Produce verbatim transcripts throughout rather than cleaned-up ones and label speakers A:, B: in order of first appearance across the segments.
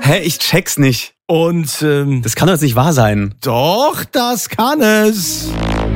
A: Hä, ich check's nicht.
B: Und ähm,
A: Das kann doch jetzt nicht wahr sein.
B: doch, das kann es.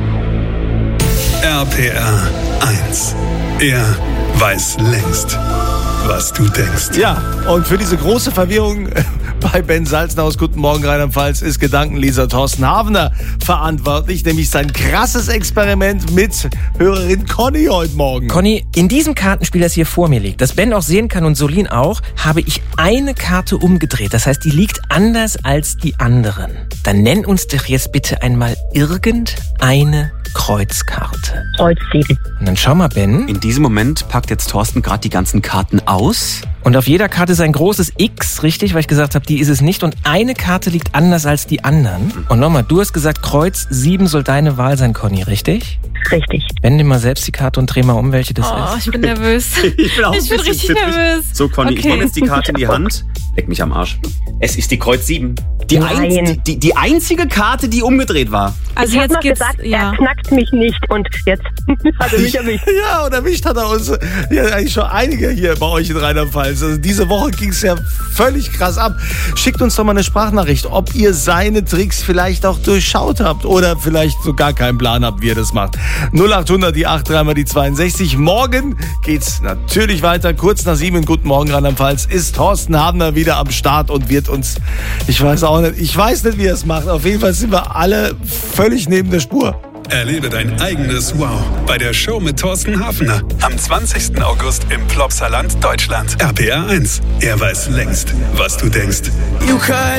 C: R P R eins. Er weiß längst, was du denkst.
B: Ja, und für diese große Verwirrung bei Ben Salzner aus Guten Morgen Rheinland-Pfalz ist Gedankenleser Thorsten Havener verantwortlich, nämlich sein krasses Experiment mit Hörerin Conny heute Morgen.
D: Conny, in diesem Kartenspiel, das hier vor mir liegt, das Ben auch sehen kann und Solin auch, habe ich eine Karte umgedreht. Das heißt, die liegt anders als die anderen. Dann nenn uns doch jetzt bitte einmal irgendeine Kreuzkarte.
E: Kreuz sieben.
D: Und dann schau mal, Ben.
A: In diesem Moment packt jetzt Thorsten gerade die ganzen Karten aus.
D: Und auf jeder Karte ist ein großes X, richtig? Weil ich gesagt habe, die ist es nicht. Und eine Karte liegt anders als die anderen. Und nochmal, du hast gesagt, Kreuz sieben soll deine Wahl sein, Conny, richtig?
E: Richtig.
D: Wende mal selbst die Karte und dreh mal um, welche das
F: Oh,
D: ist.
F: ich bin nervös.
A: Ich bin, auch
F: Ich bin
A: ein bisschen
F: richtig
A: zittrig.
F: nervös.
A: So, Conny, ich
F: Okay.
A: nehme jetzt die Karte in die Hand. Leck mich am Arsch. Es ist die Kreuz sieben. Die,
E: Nein.
A: ein, die, die einzige Karte, die umgedreht war.
F: Also
E: ich habe
F: jetzt
E: mal
F: geht's,
E: gesagt,
F: ja.
E: er knackt mich nicht und jetzt hat er mich erwischt.
B: Ja, und erwischt hat er uns ja, eigentlich schon einige hier bei euch in Rheinland-Pfalz. Also diese Woche ging es ja völlig krass ab. Schickt uns doch mal eine Sprachnachricht, ob ihr seine Tricks vielleicht auch durchschaut habt oder vielleicht so gar keinen Plan habt, wie ihr das macht. null acht hundert, die acht, dreimal die zweiundsechzig. Morgen geht's natürlich weiter. Kurz nach sieben in Guten Morgen Rheinland-Pfalz ist Thorsten Havener wieder am Start und wird uns, ich weiß auch nicht, ich weiß nicht, wie er es macht. Auf jeden Fall sind wir alle völlig neben der Spur.
C: Erlebe dein eigenes Wow bei der Show mit Thorsten Havener. Am zwanzigsten August im Plopsaland, Deutschland. R P R eins. Er weiß längst, was du denkst.
B: You can